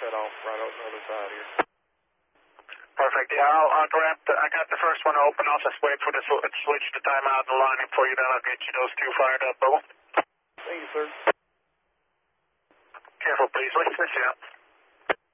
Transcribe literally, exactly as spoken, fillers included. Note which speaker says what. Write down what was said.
Speaker 1: set off right on the other side here.
Speaker 2: Perfect. Yeah, I'll, I'll grab the, I got the first one open. I'll just wait for the sw switch to time out and line for you. Then I'll get you those two fired up, bro.
Speaker 1: Thank you, sir.
Speaker 2: Careful, please. Let's switch out.